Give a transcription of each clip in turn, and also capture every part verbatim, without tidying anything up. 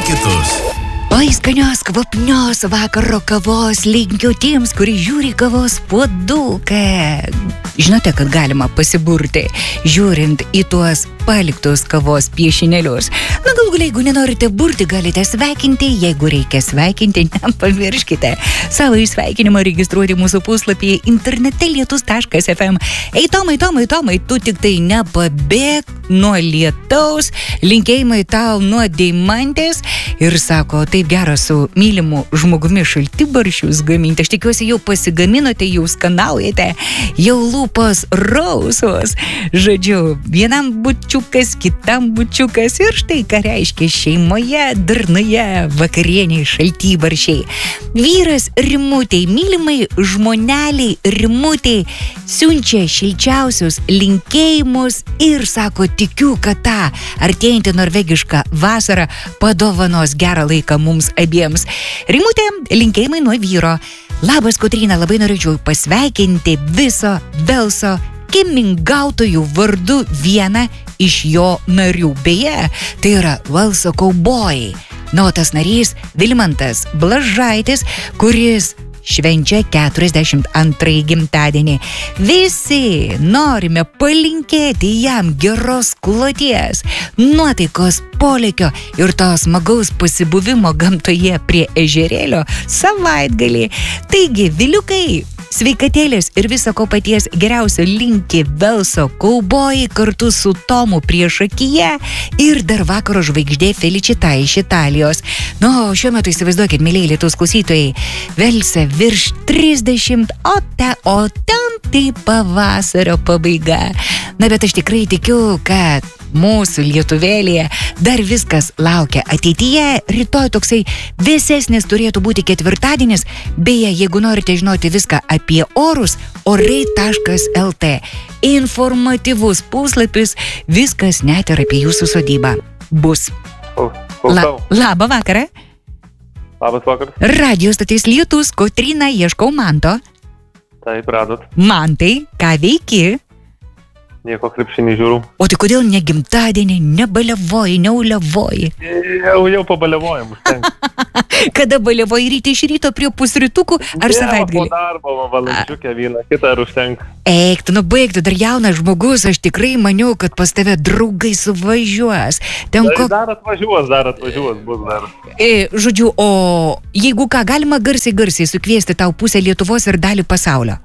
kitus. Oi, skanios, kvapnios vakaro kavos linkiu tiems, kurie žiūri kavos puoduką. Žinote, kad galima pasiburti, žiūrint į tuos paliktus kavos piešinėlius. Na, gal galiai, jeigu nenorite burti, galite sveikinti. Jeigu reikia sveikinti, nepamirškite savo įsveikinimą registruoti mūsų puslapyje internete lietus taškas ef em. Ei, Tomai, Tomai, Tomai, tu tik tai nepabėg nuo lietaus, linkėjimai tau nuo deimantės. Ir sako, taip gera su mylimu žmogumi šaltibarščius gaminti. Aš tikiuosi, jau pasigaminote, jau skanaujate, jau lūpos rausos. Žodžiu, vienam bučiukas, kitam bučiukas ir štai ką reiškia šeimoje, darnoje, vakarieniai, šaltibarščiai. Vyras Rimutei, mylimai žmoneliai Rimutei, siunčia šilčiausius linkėjimus ir sako, tikiu, kad tą artėjantį norvegišką vasarą padovanos gerą laiką mums abiems. Rimutė, linkėjimai nuo vyro. Labas, Kotryna, labai norėčiau pasveikinti viso Velso kimingautojų vardu vieną iš jo narių. Beje, tai yra Velso kaubojai. Na, o tas narys Vilmantas Blažaitis, kuris švenčia keturiasdešimt antrąjį gimtadienį. Visi norime palinkėti jam geros kloties, nuotaikos, polėkio ir to smagaus pasibuvimo gamtoje prie ežerėlio savaitgalį. Taigi, Viliukai, sveikatėlės ir viso ko paties geriausio linki Velso kaubojai kartu su Tomu priešakyje ir dar vakaro žvaigždė Felicita iš Italijos. Nu, šiuo metu įsivaizduokit, mėlyje Lietuvos klausytojai, Velse virš trisdešimt, o, te, o ten tai pavasario pabaiga. Na, bet aš tikrai tikiu, kad mūsų lietuvėlėje dar viskas laukia ateityje. Rytoj toksai vėsesnis turėtų būti ketvirtadienis. Beje, jeigu norite žinoti viską apie orus, orai taškas el tė. Informatyvus puslapis, viskas net ir apie jūsų sodybą bus. La, labą vakarą. Labas vakaras. Radio stotis Lietus, Kotryna, ieškau Manto. Taip, radot. Mantai, ką veiki? Nieko, krepšinį žiūrų. O tai kodėl ne gimtadienį, ne baliavoji, ne uliavoji? Jau, jau pabaliavojam, užtenka. Kada baliavoji, ryte iš ryto prie pusrytukų ar savaitgalį? Po darbo, valandžiukę vieną, kitą ir užtenka. Eik, tu nubaigtų, dar jaunas žmogus, aš tikrai maniau, kad pas tave draugai suvažiuos. Ten tai ko... Dar atvažiuos, dar atvažiuos, bus dar. E, žodžiu, o jeigu ką, galima garsiai garsiai sukviesti tau pusę Lietuvos ir dalį pasaulio?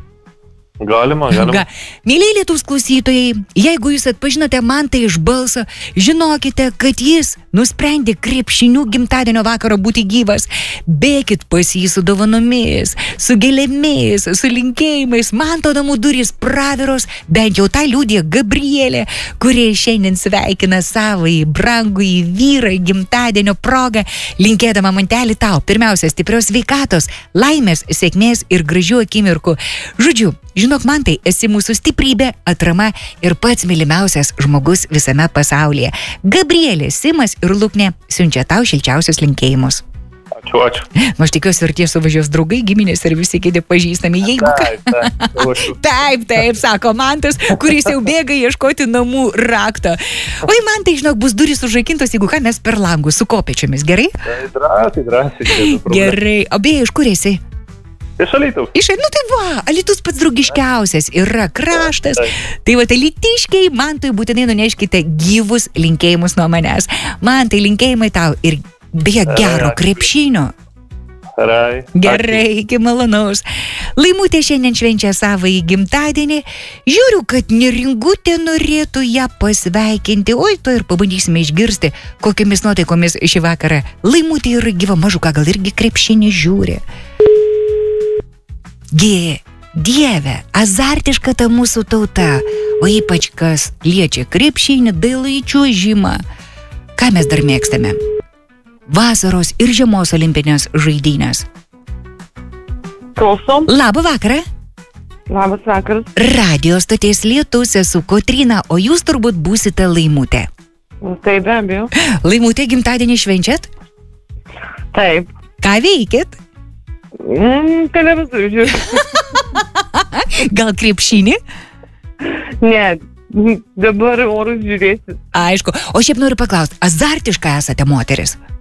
Galima, galima. Ga. Mėlyje Lietuvos klausytojai, jeigu jūs atpažinote Mantą iš balso, žinokite, kad jis nusprendė krepšinių gimtadienio vakaro būti gyvas. Bėkit pas jį su dovanomis, su gėlėmis, su linkėjimais. Manto namų durys praviros, bent jau tą liudija Gabrielė, kurie šiandien sveikina savąjį brangųjį vyrą gimtadienio progą, linkėdama Mantelį tau pirmiausia stiprios sveikatos, laimės, sėkmės ir gražių akimirkų. Žodžiu, žinok, Mantai, esi mūsų stiprybė, atrama ir pats mylimiausias žmogus visame pasaulyje. Gabrielė, Simas ir Luknė siunčia tau šilčiausius linkėjimus. Ačiū, ačiū. Nu, aš tikiuosi, ir tie suvažiuos draugai, giminės ir visi kiti pažįstami. Jeigu... Taip, taip, taip, taip, sako Mantas, kuris jau bėga ieškoti namų rakto. Oi, Mantai, žinok, bus durys užrakintos, jeigu ką, mes per langus su kopėčiomis, gerai? Tai drąsiai, drąsiai. Gerai, o beje, iš kur esi? Iš Alytaus. Iš, nu tai va, Alytus pats draugiškiausias yra kraštas. Tai va, alytiškiai, Mantui būtinai nuneškite gyvus linkėjimus nuo manęs. Mantai, linkėjimai tau ir beje gero krepšinio. Gerai. Gerai, iki malonaus. Laimutė šiandien švenčia savąjį gimtadienį. Žiūriu, kad Neringutė norėtų ją pasveikinti. Oi, to ir pabandysime išgirsti, kokiamis nuotaikomis šį vakarą. Laimutė yra gyva, mažuką, gal irgi krepšinį žiūri. Gie, Dieve, azartiška ta mūsų tauta, o ypač kas liečia krepšinį, dailų į čiuožimą. Ką mes dar mėgstame? Vasaros ir žiemos olimpinės žaidynės. Klausom. Labą vakarą. Labas vakaras. Radio stoties Lietus, esu Kotryna, o jūs turbūt būsite Laimutė. Tai be abejo. Laimutė, gimtadienį švenčiat? Taip. Ką veikit? Mm, televizorių žiūrėjau. Gal krepšinį? Ne, dabar orus žiūrėsit. Aišku, o šiaip noriu paklausti, azartiška esate moteris?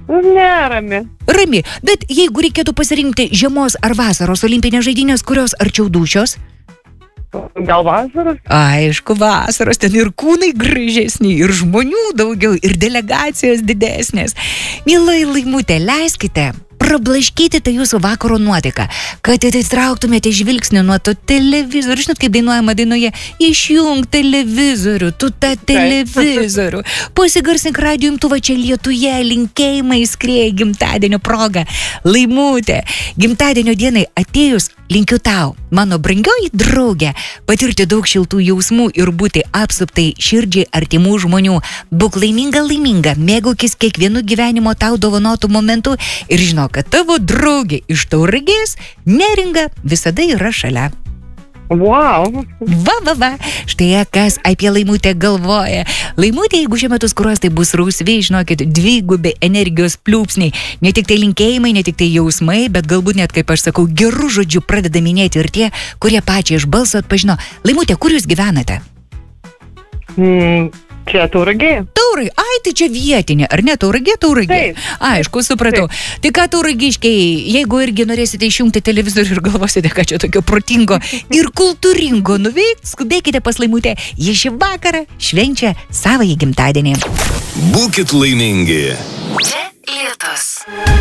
Nerami. Rami, bet jeigu reikėtų pasirinkti žiemos ar vasaros olimpinės žaidynės, kurios arčiau dūšios? Gal vasaros? Aišku, vasaros, ten ir kūnai gražesni, ir žmonių daugiau, ir delegacijos didesnės. Mielai Laimutė, leiskite prablaškyti tą jūsų vakaro nuotaiką, kad atitrauktumėte žvilgsnį nuo to televizorių. Žinot, kaip dainuojama dainoje, išjung televizorių, tu tą televizorių. Pasigarsink radijo imtuvą čia Lietuje, linkėjimai skrieja gimtadienio proga. Laimutė, gimtadienio dienai atėjus, linkiu tau, mano brangioji draugė, patirti daug šiltų jausmų ir būti apsuptai širdžiai artimų žmonių. Būk laiminga, laiminga, mėgaukis kiekvienu gyvenimo tau dovanotų momentu ir žinok, kad tavo draugė iš Tauragės, Neringa, visada yra šalia. Wow. Va, va, va, štai kas apie Laimutę galvoja. Laimutė, jeigu šiuo metu skruostai bus rausvi, žinokit, dvigubi energijos pliūpsniai. Ne tik tai linkėjimai, ne tik tai jausmai, bet galbūt net, kaip aš sakau, gerų žodžių pradeda minėti ir tie, kurie pačiai iš balso atpažino. Laimutė, kur jūs gyvenate? Mm, čia Tauragė. Taurai, ai, tai čia vietinė, ar ne? Tauragė, Tauragė. Taip. Aišku, supratau. Taip. Tai ką, tauragiškiai, jeigu irgi norėsite išjungti televizorių ir galvosite, ką čia tokio protingo ir kultūringo nuveikti, skubėkite pas Laimutę. Jie šį vakarą švenčia savąjį gimtadienį. Būkit laimingi. Čia Lietus.